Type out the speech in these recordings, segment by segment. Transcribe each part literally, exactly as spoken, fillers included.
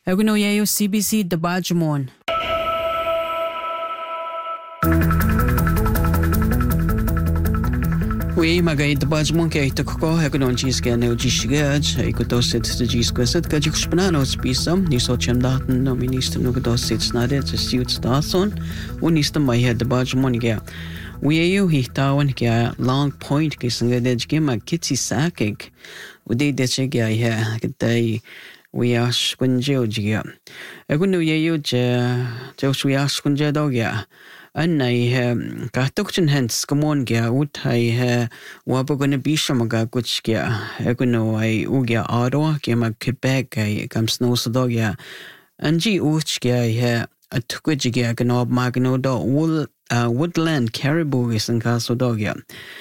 Eguno yayo C B C de Bajamon. We magay de Bajamon kay takko eguno jis kay no jishigaj ay kutosit de jis kwasit kay kuspnano spisam ni socham daten no minister no kutosit snade to suit stason unista may head de Bajamon kay we ayo hitawan kay Long Point kay sangade kay magkitsi sakig uday de kay ha kay we ash kunjeo jiga eguno yayo je je we ash kunje dogya annai kahtukchen hens komon gya utai he wabogone bishamaga kuchgya eguno ai ugya aro kya mag Quebec ai kamsno sodogya anji uchgya he atukujgya gnob magno do wool woodland caribou isan kasodogya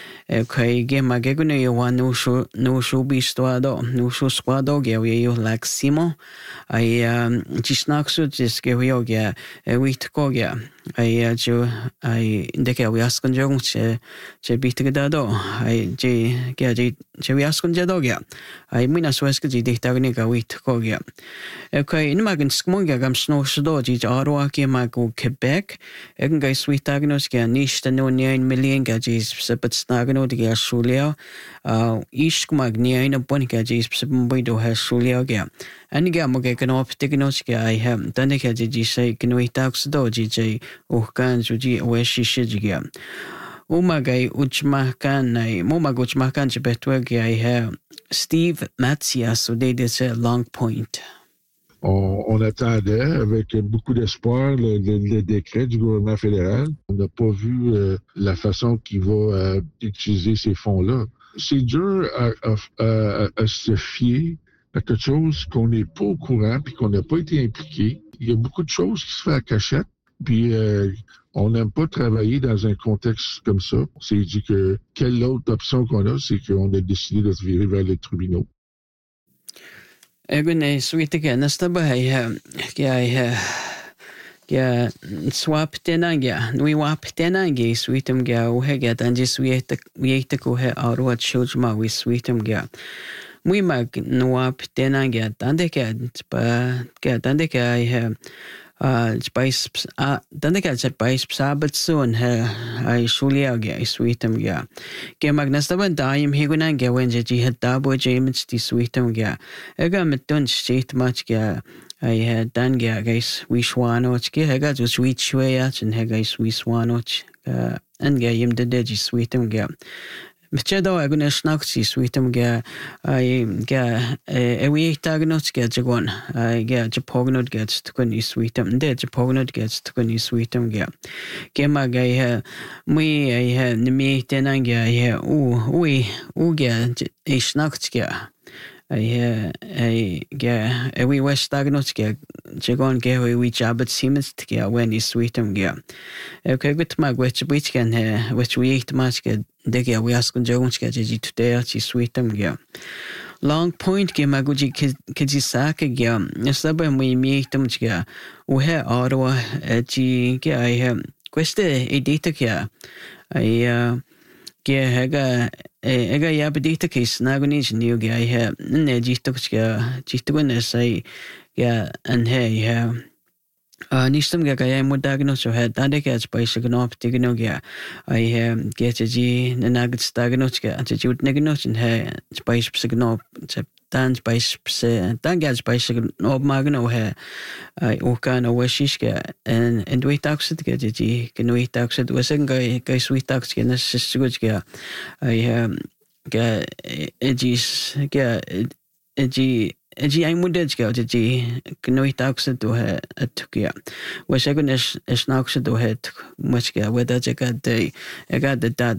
Okay, game magegune yo one no show no show bistuado no show squado ge yo laximo ai chisnaksu jiske yo ge witko ge ai jo ai ndeke we askon jong che che bitgdado ai je ge je che we askon jado ge ai mina sweske ji diktagne ga witko ge okay in magen skmonga gam sno shdo ji aro ke mago Quebec egen ga switagnos ge nicht no nine million ga ji sepetsnag no de Australia uh ish magni ina bonika jis psbaido ha Australia ga ani ga mo ga no optiknos ga I have dane ga ji sai kno itax do ji ji o kan ju ji o shi shi ji ga o magai uchma kan nai mo magoch ma kan je betwa ga I have Steve Matsias so they did say Long Point. On, on attendait avec beaucoup d'espoir le, le, le décret du gouvernement fédéral. On n'a pas vu euh, la façon qu'il va euh, utiliser ces fonds-là. C'est dur à, à, à, à se fier à quelque chose qu'on n'est pas au courant puis qu'on n'a pas été impliqué. Il y a beaucoup de choses qui se font à cachette. Puis euh, on n'aime pas travailler dans un contexte comme ça. On s'est dit que quelle autre option qu'on a, c'est qu'on a décidé de se virer vers les tribunaux. Egune suite ke nastaba hay ya ya swap tenanga we wap tenanga sweetum ga o hega danji suite wiete ko he aro chujma we sweetum ga we mag no wap tenanga dande ke pa ke dande ke ai uh spice uh dande ke spice sabat soon he ai shulia ga sweetum ga ke magnastaba daim higunan ga wenje ji hadabo james di sweetum ga ega metun shit much ga I had done ga guys we swanoch ga hega ju sweet shweya chin hega we swanoch uh and ga yim de deji sweetum ga Mchedo agune snakchi sweetum ga I ga e we tagnot ga jagon I ga japognot ga tukuni sweetum de japognot ga tukuni sweetum ga gema ga ha mi I ha nimi tenanga ha u we u ga e snakchi ga I I ga e we west tagnot ga jagon ga we jabat siemens ga when is sweetum ga okay gut mag which which can which we eat much ga Dege we ask Jones ga ji today chi sweetum ga Long Point ga maguji kiji saka ga nasaba mi miitum ga o he aro ji ga I have queste edita ga I ga hega ega ya bedita case naguni new ga I have ne ji to ga ji to ne sai ga and he ha Uh, nistam ga kaya mo dagno so had dande ka spice gno optigno ga I have get a g nanagit stagno ga at jut negno and he spice psigno dan spice dan ga spice no magno he I okan o wishish ga and and we taxed ga ji can we taxed was a guy guy sweet tax ga na sisguj ga I have ga edis ga egi Egi ai mudej ga ji knoi tax to he atkia was egun es es nax to het much ga whether je ga de ga de